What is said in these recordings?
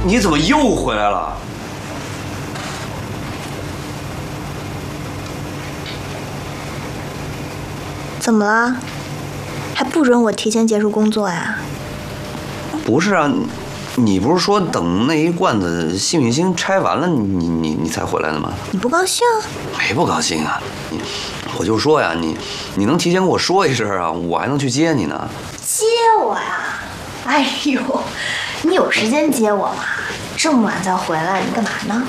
你怎么又回来了？ 怎么了？还不准我提前结束工作呀？ 不是啊，你不是说等那一罐子幸运星拆完了，你才回来的吗？ 你不高兴？ 没不高兴啊，我就说呀，你能提前跟我说一声啊，我还能去接你呢。 接我呀？哎呦，你有时间接我吗？这么晚才回来，你干嘛呢？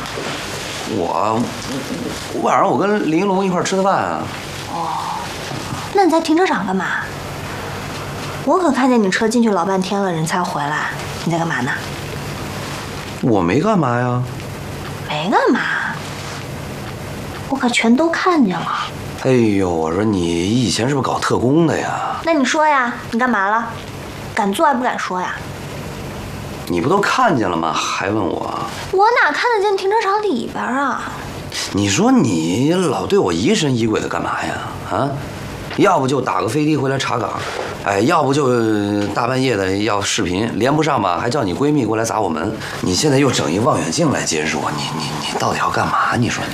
晚上我跟林一龙一块吃的饭啊。 哦，那你在停车场干嘛？我可看见你车进去老半天了，人才回来，你在干嘛呢？ 我没干嘛呀。 没干嘛，我可全都看见了。 哎呦，我说你以前是不是搞特工的呀？ 那你说呀，你干嘛了？敢做还不敢说呀？ 你不都看见了吗？还问我？ 我哪看得见停车场里边啊？ 你说你老对我疑神疑鬼的干嘛呀？啊，要不就打个飞的回来查岗，哎，要不就大半夜的要视频，连不上吧，还叫你闺蜜过来砸我门。你现在又整一望远镜来监视我，你到底要干嘛？你说你？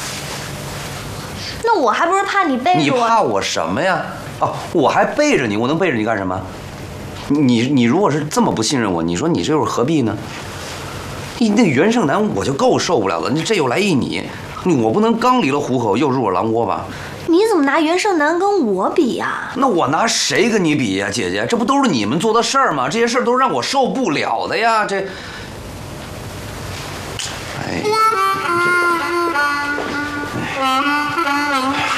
那我还不是怕你背着我？ 你怕我什么呀？哦，我还背着你，我能背着你干什么？你如果是这么不信任我，你说你这又何必呢？那袁胜男我就够受不了了，你这又来一你，我不能刚离了虎口又入了狼窝吧？ 你怎么拿袁胜男跟我比呀？ 那我拿谁跟你比呀，姐姐？这不都是你们做的事儿吗？这些事儿都让我受不了的呀！这，哎。